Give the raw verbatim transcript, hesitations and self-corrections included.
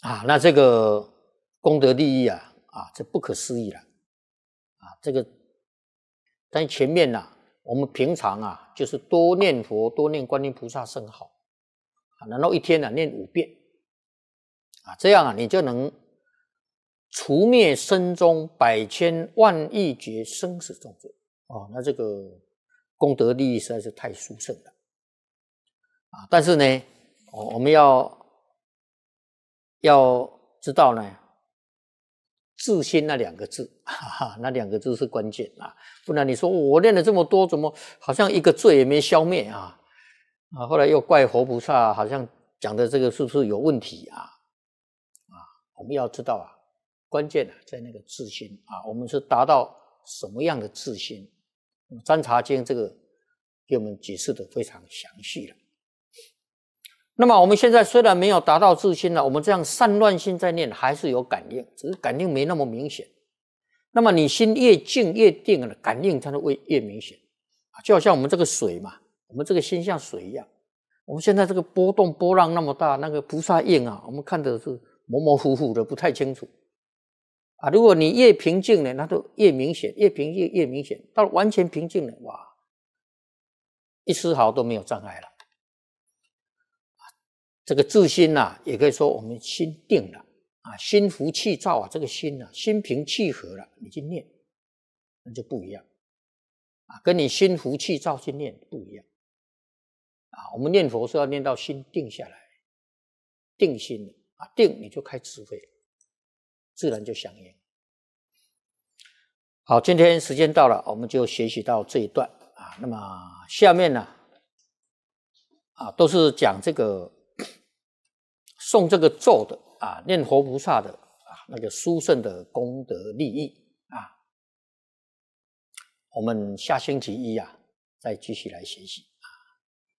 啊，那这个功德利益啊，啊，这不可思议了，啊，这个，但前面呐、啊，我们平常啊，就是多念佛，多念观音菩萨圣号，啊，然后一天呢、啊、念五遍，啊，这样啊，你就能除灭身中百千万亿劫生死重罪，哦，那这个功德利益实在是太殊胜了，啊，但是呢，哦、我们要。要知道呢，自心那两个字，哈哈，那两个字是关键啊！不然你说我练了这么多，怎么好像一个罪也没消灭啊？啊，后来又怪佛菩萨，好像讲的这个是不是有问题啊？啊，我们要知道啊，关键啊在那个自心啊，我们是达到什么样的自心？《占察经》这个给我们解释的非常详细了。那么我们现在虽然没有达到自心了，我们这样散乱心在念还是有感应，只是感应没那么明显。那么你心越静越定了，感应才会越明显。就好像我们这个水嘛，我们这个心像水一样，我们现在这个波动波浪那么大，那个菩萨印啊，我们看的是模模糊糊的，不太清楚啊。如果你越平静呢，那就越明显，越平静越明显，到完全平静了，哇，一丝毫都没有障碍了。这个自心呐、啊，也可以说我们心定了啊，心浮气躁啊，这个心啊，心平气和了，你去念，那就不一样啊，跟你心浮气躁去念不一样啊。我们念佛是要念到心定下来，定心啊，定你就开智慧，自然就响应。好，今天时间到了，我们就学习到这一段啊。那么下面呢，啊，都是讲这个。诵这个咒的啊，念佛菩萨的啊，那个殊胜的功德利益啊，我们下星期一啊，再继续来学习。